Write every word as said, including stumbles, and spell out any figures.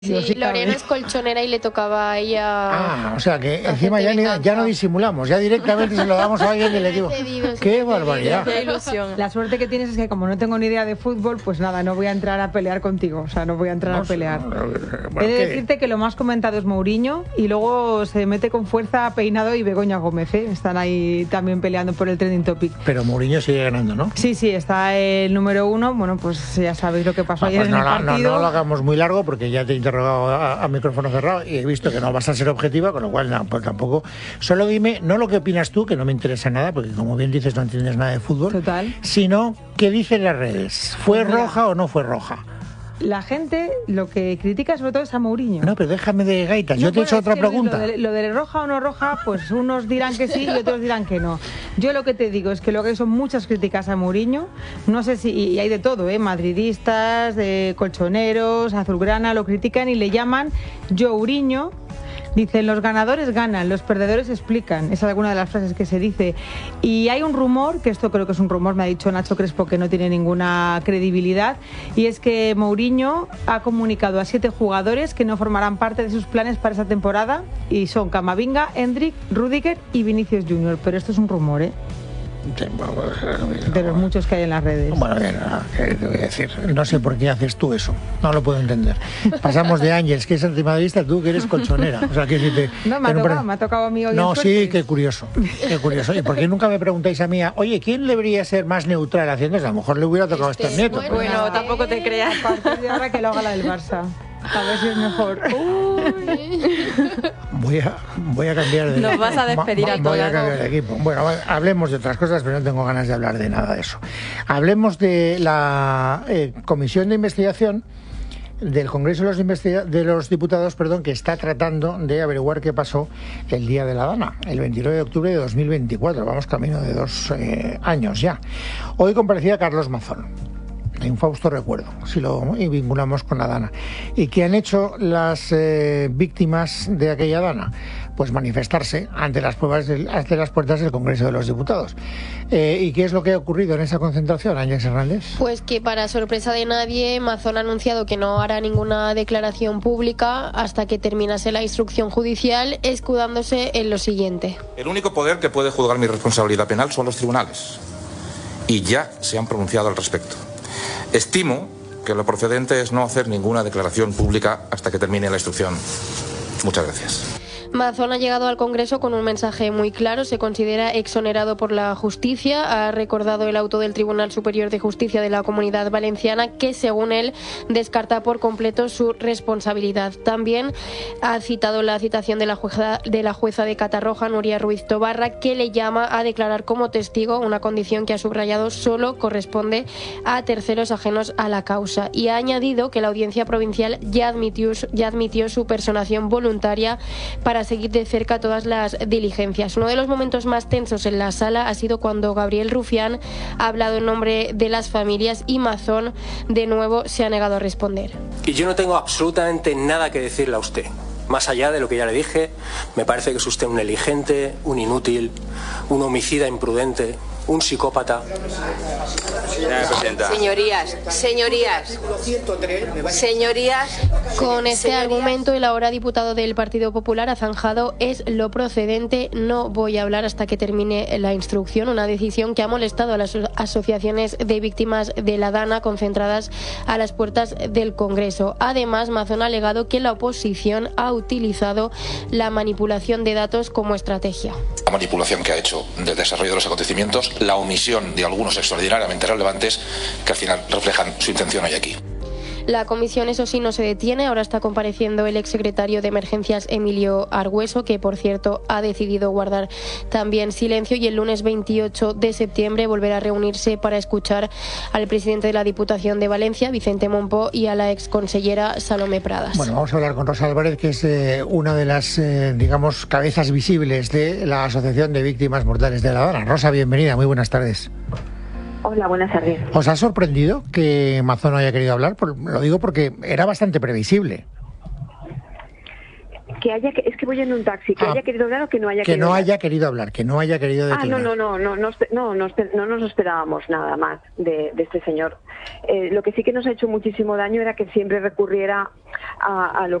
Sí, sí, Lorena es colchonera y le tocaba a ella. Ah, o sea que encima ya, ni, ya no disimulamos, ya directamente se lo damos a alguien del equipo. ¡Qué barbaridad! Qué ilusión. La suerte que tienes es que como no tengo ni idea de fútbol, pues nada, no voy a entrar a pelear contigo. O sea, no voy a entrar no, a pelear. No, bueno, He de decirte que lo más comentado es Mourinho y luego se mete con fuerza Peinado y Begoña Gómez, ¿eh? Están ahí también peleando por el trending topic. Pero Mourinho sigue ganando, ¿no? Sí, sí, está el número uno. Bueno, pues ya sabéis lo que pasó ah, ayer pues en no, el partido. No, no lo hagamos muy largo porque ya te he interrogado a, a micrófono cerrado y he visto que no vas a ser objetiva, con lo cual no, pues tampoco. Solo dime, no lo que opinas tú, que no me interesa nada, porque como bien dices no entiendes nada de fútbol. Total. Sino qué dicen las redes. ¿Fue pues roja o no fue roja? La gente lo que critica sobre todo es a Mourinho. No, pero déjame de gaitas. No, Yo te he hecho otra pregunta. Lo de, lo de roja o no roja, pues unos dirán que sí y otros dirán que no. Yo lo que te digo es que lo que hay son muchas críticas a Mourinho. No sé si, y hay de todo, ¿eh? Madridistas, de colchoneros, azulgrana, lo critican y le llaman Jouriño. Dicen, los ganadores ganan, los perdedores explican. Esa es alguna de las frases que se dice. Y hay un rumor, que esto creo que es un rumor, me ha dicho Nacho Crespo que no tiene ninguna credibilidad, y es que Mourinho ha comunicado a siete jugadores que no formarán parte de sus planes para esa temporada, y son Camavinga, Endrick, Rüdiger y Vinicius Junior. Pero esto es un rumor, ¿eh? De los muchos que hay en las redes. Bueno, bien, ¿qué te voy a decir? No sé por qué haces tú eso, no lo puedo entender. Pasamos de Ángeles, que es antimadridista, tú que eres colchonera. O sea, que te, no, me ha, tocado, pre... me ha tocado a mí hoy. No, sí, qué curioso, qué curioso. ¿Y por qué nunca me preguntáis a mí, oye, ¿quién debería ser más neutral haciendo eso? A lo mejor le hubiera tocado este, a Estos Nietos. Bueno, bueno, tampoco te creas. A partir de ahora que lo haga la del Barça. A ver si es mejor. Voy a, voy a cambiar de Nos vas a despedir ma, a ma, Voy a cambiar de equipo. Bueno, hablemos de otras cosas, pero no tengo ganas de hablar de nada de eso. Hablemos de la eh, comisión de investigación del Congreso de los, Investiga- de los Diputados, perdón, que está tratando de averiguar qué pasó el día de la Dana, el veintinueve de octubre de dos mil veinticuatro. Vamos camino de dos eh, años ya. Hoy comparecía Carlos Mazón. Hay un fausto recuerdo, si lo vinculamos con la Dana. ¿Y qué han hecho las eh, víctimas de aquella Dana? Pues manifestarse ante las pruebas del, ante las puertas del Congreso de los Diputados. Eh, ¿Y qué es lo que ha ocurrido en esa concentración, Ángeles Hernández? Pues que para sorpresa de nadie, Mazón ha anunciado que no hará ninguna declaración pública hasta que terminase la instrucción judicial, escudándose en lo siguiente. El único poder que puede juzgar mi responsabilidad penal son los tribunales. Y ya se han pronunciado al respecto. Estimo que lo procedente es no hacer ninguna declaración pública hasta que termine la instrucción. Muchas gracias. Mazón ha llegado al Congreso con un mensaje muy claro. Se considera exonerado por la justicia. Ha recordado el auto del Tribunal Superior de Justicia de la Comunidad Valenciana, que según él descarta por completo su responsabilidad. También ha citado la citación de la jueza de, la jueza de Catarroja, Nuria Ruiz Tobarra, que le llama a declarar como testigo, una condición que ha subrayado solo corresponde a terceros ajenos a la causa. Y ha añadido que la Audiencia Provincial ya admitió, ya admitió su personación voluntaria para seguir de cerca todas las diligencias. Uno de los momentos más tensos en la sala ha sido cuando Gabriel Rufián ha hablado en nombre de las familias y Mazón de nuevo se ha negado a responder. Y yo no tengo absolutamente nada que decirle a usted. Más allá de lo que ya le dije, me parece que es usted un negligente, un inútil, un homicida imprudente, un psicópata. Señorías, señorías, señorías. Con este señorías. argumento, el ahora diputado del Partido Popular ha zanjado: es lo procedente, no voy a hablar hasta que termine la instrucción. Una decisión que ha molestado a las asociaciones de víctimas de la Dana concentradas a las puertas del Congreso. Además, Mazón ha alegado que la oposición ha utilizado la manipulación de datos como estrategia. La manipulación que ha hecho del desarrollo de los acontecimientos, la omisión de algunos extraordinariamente relevantes que al final reflejan su intención hoy aquí. La comisión, eso sí, no se detiene. Ahora está compareciendo el exsecretario de Emergencias, Emilio Argüeso, que por cierto ha decidido guardar también silencio, y el lunes veintiocho de septiembre volverá a reunirse para escuchar al presidente de la Diputación de Valencia, Vicente Mompó, y a la exconsellera Salomé Pradas. Bueno, vamos a hablar con Rosa Álvarez, que es eh, una de las, eh, digamos, cabezas visibles de la Asociación de Víctimas Mortales de la Dana. Rosa, bienvenida, muy buenas tardes. Hola, buenas tardes. ¿Os ha sorprendido que Mazón no haya querido hablar? Por, lo digo porque era bastante previsible. que haya, que, es que voy en un taxi, que ah, haya querido hablar o que no haya que querido no hablar. haya querido hablar, que no haya querido declinar. Ah, no, no, no, no, no, no, no, no, no nos esperábamos nada más de, de este señor. Eh, lo que sí que nos ha hecho muchísimo daño era que siempre recurriera a, a lo